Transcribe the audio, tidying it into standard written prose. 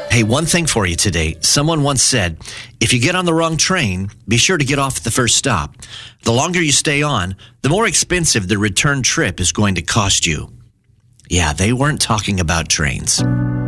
Hey, one thing for you today. Someone once said, if you get on the wrong train, be sure to get off at the first stop. The longer you stay on, the more expensive the return trip is going to cost you. Yeah, they weren't talking about trains.